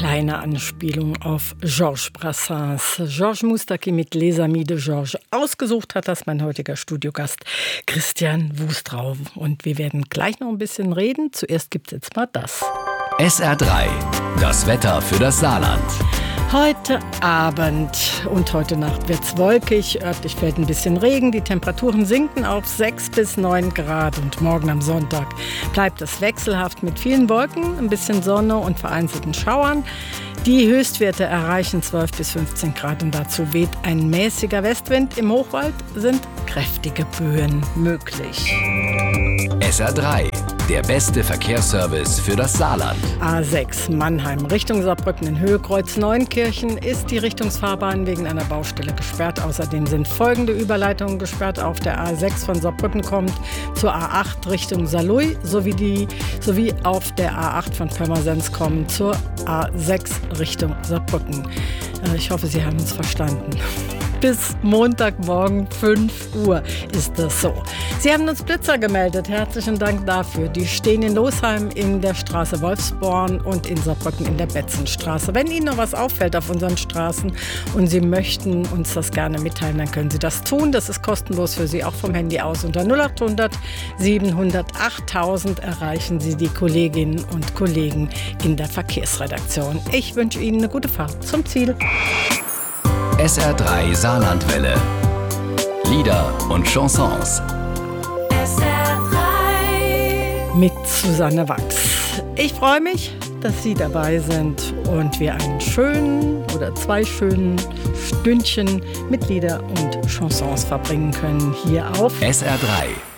Eine Anspielung auf Georges Brassens. Georges Moustaki mit Les Amis de Georges. Ausgesucht hat das mein heutiger Studiogast Christian Wustrau. Und wir werden gleich noch ein bisschen reden. Zuerst gibt es jetzt mal das. SR3, das Wetter für das Saarland. Heute Abend und heute Nacht wird es wolkig, örtlich fällt ein bisschen Regen, die Temperaturen sinken auf 6 bis 9 Grad und morgen am Sonntag bleibt es wechselhaft mit vielen Wolken, ein bisschen Sonne und vereinzelten Schauern. Die Höchstwerte erreichen 12 bis 15 Grad und dazu weht ein mäßiger Westwind. Im Hochwald sind kräftige Böen möglich. SR3, der beste Verkehrsservice für das Saarland. A6 Mannheim Richtung Saarbrücken in Höhe Kreuz Neunkirchen ist die Richtungsfahrbahn wegen einer Baustelle gesperrt. Außerdem sind folgende Überleitungen gesperrt. Auf der A6 von Saarbrücken kommt zur A8 Richtung Saarlouis sowie auf der A8 von Pirmasens kommen zur A6 Richtung Saarbrücken. Ich hoffe, Sie haben uns verstanden. Bis Montagmorgen 5 Uhr ist das so. Sie haben uns Blitzer gemeldet. Herzlichen Dank dafür. Die stehen in Losheim in der Straße Wolfsborn und in Saarbrücken in der Betzenstraße. Wenn Ihnen noch was auffällt auf unseren Straßen und Sie möchten uns das gerne mitteilen, dann können Sie das tun. Das ist kostenlos für Sie, auch vom Handy aus. Unter 0800 700 8000 erreichen Sie die Kolleginnen und Kollegen in der Verkehrsredaktion. Ich wünsche Ihnen eine gute Fahrt zum Ziel. SR3 Saarlandwelle. Lieder und Chansons. SR3 mit Susanne Wachs. Ich freue mich, dass Sie dabei sind und wir einen schönen oder 2 schönen Stündchen mit Lieder und Chansons verbringen können hier auf SR3.